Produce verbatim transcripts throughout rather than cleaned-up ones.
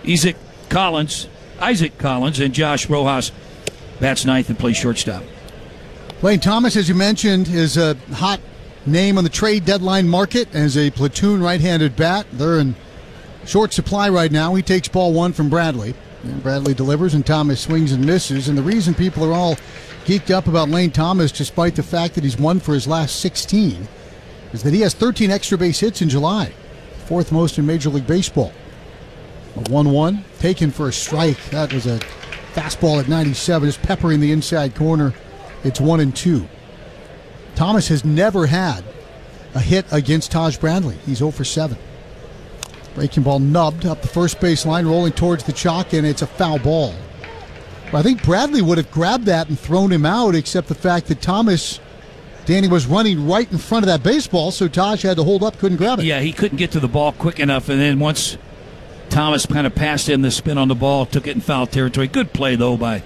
Isaac Collins, Isaac Collins, and Josh Rojas bats ninth and plays shortstop. Lane Thomas, as you mentioned, is a hot name on the trade deadline market as a platoon right-handed bat. They're in short supply right now. He takes ball one from Bradley. And Bradley delivers, and Thomas swings and misses. And the reason people are all geeked up about Lane Thomas, despite the fact that he's won for his last sixteen, is that he has thirteen extra base hits in July, fourth most in Major League Baseball. A one one, taken for a strike. That was a fastball at ninety-seven, just peppering the inside corner. It's one and two. Thomas has never had a hit against Taj Bradley. He's oh for seven. Breaking ball nubbed up the first base line, rolling towards the chalk, and it's a foul ball. Well, I think Bradley would have grabbed that and thrown him out, except the fact that Thomas, Danny, was running right in front of that baseball, so Taj had to hold up, couldn't grab it. Yeah, he couldn't get to the ball quick enough, and then once Thomas kind of passed in the spin on the ball, took it in foul territory. Good play, though, by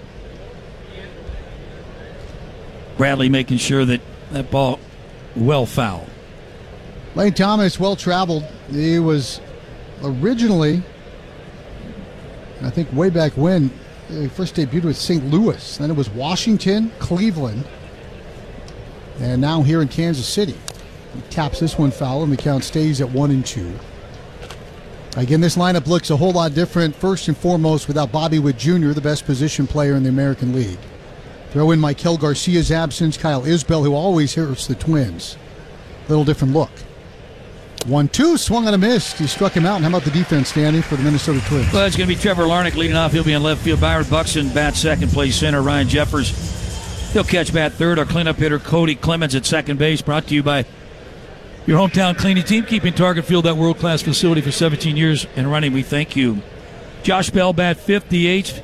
Bradley, making sure that that ball well foul. Lane Thomas, well-traveled. He was originally, I think way back when, he first debuted with Saint Louis. Then it was Washington, Cleveland, and now here in Kansas City. He taps this one foul, and the count stays at one and two. Again, this lineup looks a whole lot different, first and foremost, without Bobby Witt Junior, the best position player in the American League. Throw in Maikel Garcia's absence, Kyle Isbell, who always hurts the Twins. Little different look. one two, swung on a miss. He struck him out. And how about the defense, Danny, for the Minnesota Twins? Well, it's going to be Trevor Larnach leading off. He'll be in left field. Byron Buxton bats second, plays center. Ryan Jeffers, he'll catch bat third. Our cleanup hitter, Cody Clemens, at second base. Brought to you by your hometown cleaning team, keeping Target Field that world-class facility for seventeen years and running. We thank you. Josh Bell bat fifth, D H.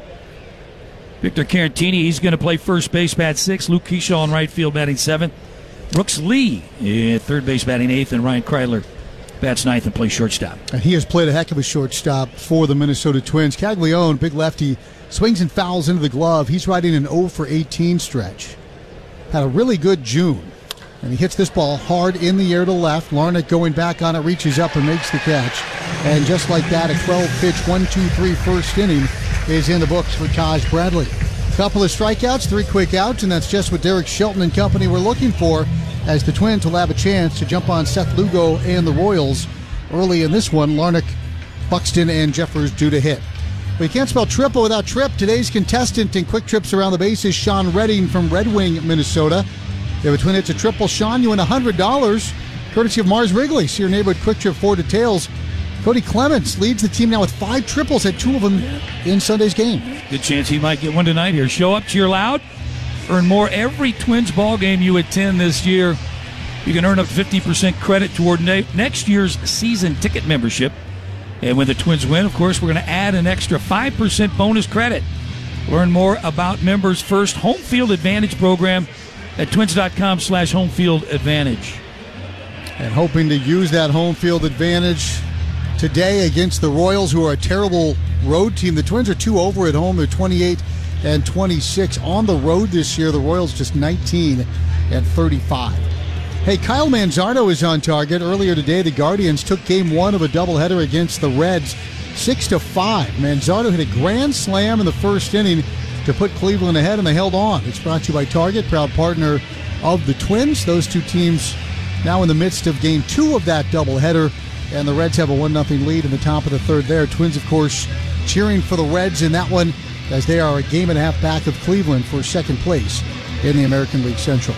Victor Carantini, he's going to play first base, bat sixth. Luke Keyshaw in right field, batting seventh. Brooks Lee at third base, batting eighth. And Ryan Kreidler bats ninth and plays shortstop. And he has played a heck of a shortstop for the Minnesota Twins. Caglione, big lefty, swings and fouls into the glove. He's riding an oh for eighteen stretch. Had a really good June. And he hits this ball hard in the air to left. Larnach going back on it, reaches up and makes the catch. And just like that, a twelve-pitch, one two three first inning is in the books for Taj Bradley. Couple of strikeouts, three quick outs, and that's just what Derek Shelton and company were looking for, as the Twins will have a chance to jump on Seth Lugo and the Royals early in this one. Larnach, Buxton, and Jeffers due to hit. But you can't spell triple without Trip. Today's contestant in quick trips around the bases, Sean Redding from Red Wing, Minnesota. If a Twin hits a triple, Sean, you win one hundred dollars, courtesy of Mars Wrigley. See your neighborhood Quick Trip for details. Cody Clemens leads the team now with five triples, had two of them in Sunday's game. Good chance he might get one tonight here. Show up, cheer loud, earn more every Twins ball game you attend this year. You can earn up to fifty percent credit toward ne- next year's season ticket membership. And when the Twins win, of course, we're going to add an extra five percent bonus credit. Learn more about members' first home field advantage program at twins.com slash home field advantage. And hoping to use that home field advantage today against the Royals, who are a terrible road team. The Twins are two over at home. They're twenty-eight and twenty-six on the road this year. The Royals just nineteen and thirty-five. Hey, Kyle Manzardo is on target. Earlier today, the Guardians took game one of a doubleheader against the Reds, six to five. Manzardo hit a grand slam in the first inning to put Cleveland ahead, and they held on. It's brought to you by Target, proud partner of the Twins. Those two teams now in the midst of game two of that doubleheader, and the Reds have a one nothing lead in the top of the third there. Twins, of course, cheering for the Reds in that one, as they are a game and a half back of Cleveland for second place in the American League Central.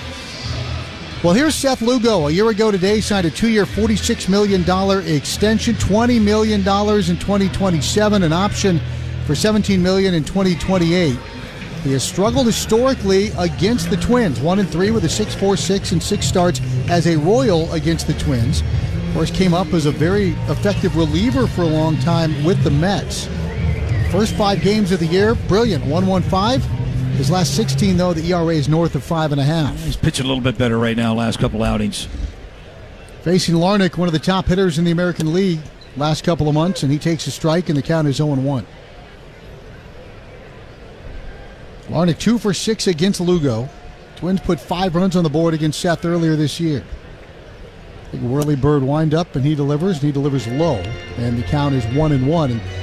Well, here's Seth Lugo. A year ago today, signed a two-year, forty-six million dollars extension, twenty million dollars in twenty twenty-seven, an option for seventeen million dollars in twenty twenty-eight. He has struggled historically against the Twins, one and three with a six four six and six starts as a Royal against the Twins. Of course, came up as a very effective reliever for a long time with the Mets. First five games of the year, brilliant, one one five. His last sixteen, though, the E R A is north of five and a half. He's pitching a little bit better right now, last couple outings. Facing Larnach, one of the top hitters in the American League last couple of months, and he takes a strike, and the count is oh and one. Larnach two for six against Lugo. Twins put five runs on the board against Seth earlier this year. Big whirly bird wind up, and he delivers, and he delivers low, and the count is one and one. And